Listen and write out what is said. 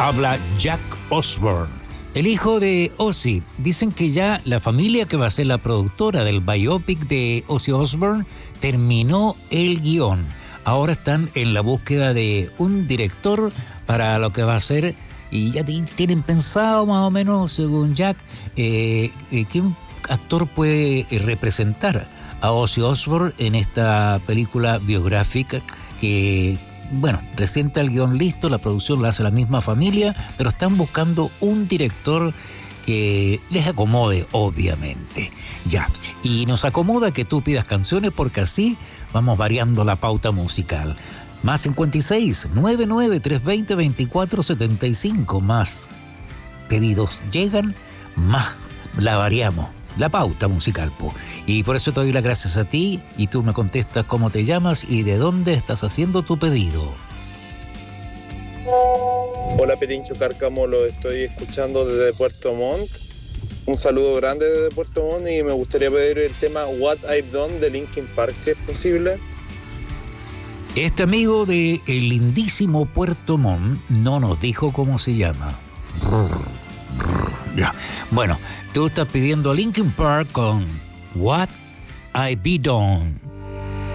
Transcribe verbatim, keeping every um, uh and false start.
Habla Jack Osbourne, el hijo de Ozzy. Dicen que ya la familia que va a ser la productora del biopic de Ozzy Osbourne terminó el guión. Ahora están en la búsqueda de un director para lo que va a ser, y ya tienen pensado más o menos, según Jack, eh, eh, qué actor puede representar a Ozzy Osbourne en esta película biográfica que, bueno, recién está el guión listo, la producción la hace la misma familia, pero están buscando un director que les acomode, obviamente. Ya, y nos acomoda que tú pidas canciones porque así vamos variando la pauta musical. Más cincuenta y seis, noventa y nueve, trescientos veinte, veinticuatro setenta y cinco. Más pedidos llegan, más la variamos, la pauta musical, po. Y por eso te doy las gracias a ti y tú me contestas cómo te llamas y de dónde estás haciendo tu pedido. Hola Perincho Cárcamo, lo estoy escuchando desde Puerto Montt. Un saludo grande desde Puerto Montt y me gustaría pedir el tema What I've Done de Linkin Park, si es posible. Este amigo de el lindísimo Puerto Montt no nos dijo cómo se llama. Ya. Bueno, tú estás pidiendo Linkin Park con What I've Done.